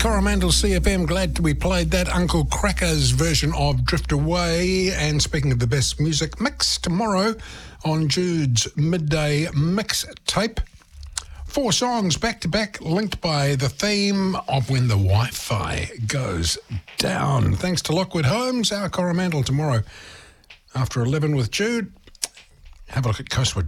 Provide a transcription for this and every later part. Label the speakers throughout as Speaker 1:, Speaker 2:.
Speaker 1: Coromandel CFM, glad we played that Uncle Cracker's version of Drift Away. And speaking of the best music mix, tomorrow on Jude's midday mixtape, 4 songs back-to-back linked by the theme of when the Wi-Fi goes down. Thanks to Lockwood Homes, our Coromandel tomorrow after 11 with Jude. Have a look at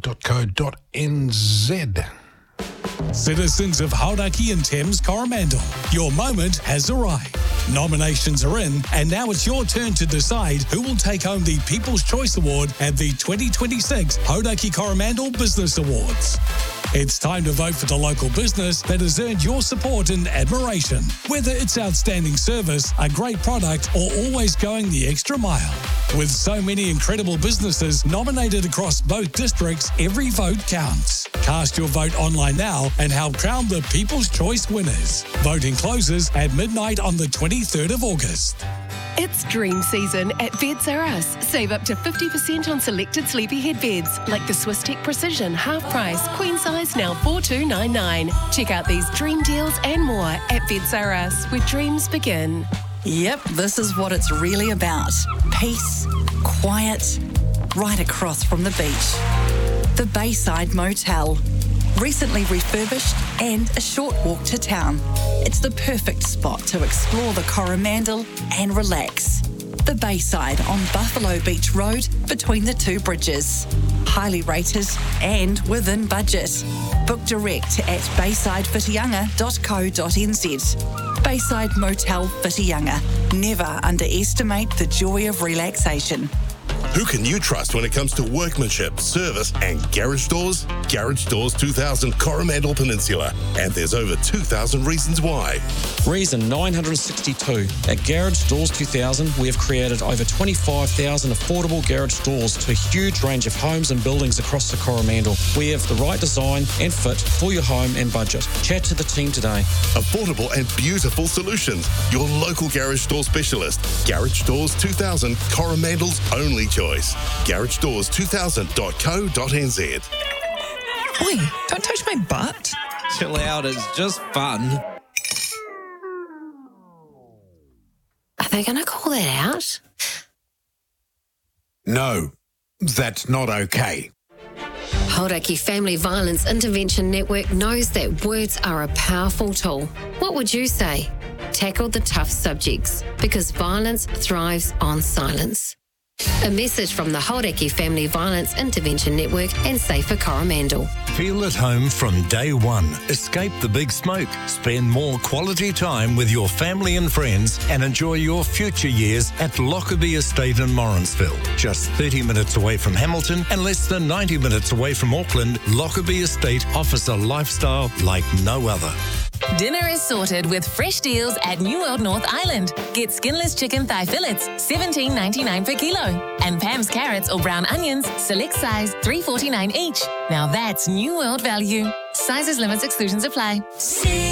Speaker 1: coastwood.co.nz.
Speaker 2: Citizens of Hauraki and Thames Coromandel, your moment has arrived. Nominations are in, and now it's your turn to decide who will take home the People's Choice Award at the 2026 Hauraki Coromandel Business Awards. It's time to vote for the local business that has earned your support and admiration, whether it's outstanding service, a great product, or always going the extra mile. With so many incredible businesses nominated across both districts, every vote counts. Cast your vote online now and help crown the People's Choice winners. Voting closes at midnight on the 23rd of August.
Speaker 3: It's dream season at Beds R Us. Save up to 50% on selected sleepyhead beds, like the Swisstech Precision half price, queen size now $4,299. Check out these dream deals and more at Beds R Us, where dreams begin.
Speaker 4: Yep, this is what it's really about. Peace, quiet, right across from the beach. The Bayside Motel. Recently refurbished and a short walk to town. It's the perfect spot to explore the Coromandel and relax. The Bayside on Buffalo Beach Road between the 2 bridges. Highly rated and within budget. Book direct at baysidewhitianga.co.nz. Bayside Motel Whitianga. Never underestimate the joy of relaxation.
Speaker 5: Who can you trust when it comes to workmanship, service, and garage doors? Garage Doors 2000 Coromandel Peninsula. And there's over 2,000 reasons why.
Speaker 6: Reason 962. At Garage Doors 2000, we have created over 25,000 affordable garage doors to a huge range of homes and buildings across the Coromandel. We have the right design and fit for your home and budget. Chat to the team today.
Speaker 5: Affordable and beautiful solutions. Your local garage door specialist. Garage Doors 2000, Coromandel's only choice. GarageDoors2000.co.nz.
Speaker 7: Oi, don't touch my butt.
Speaker 8: Chill out, it's just fun.
Speaker 9: Are they going to call that out?
Speaker 10: No, that's not okay.
Speaker 9: Hauraki Family Violence Intervention Network knows that words are a powerful tool. What would you say? Tackle the tough subjects, because violence thrives on silence. A message from the Hauraki Family Violence Intervention Network and Safer Coromandel.
Speaker 11: Feel at home from day one. Escape the big smoke. Spend more quality time with your family and friends and enjoy your future years at Lockerbie Estate in Morrinsville. Just 30 minutes away from Hamilton and less than 90 minutes away from Auckland, Lockerbie Estate offers a lifestyle like no other.
Speaker 12: Dinner is sorted with fresh deals at New World North Island. Get skinless chicken thigh fillets, $17.99 per kilo. And Pam's carrots or brown onions, select size, $3.49 each. Now that's New World value. Sizes, limits, exclusions apply.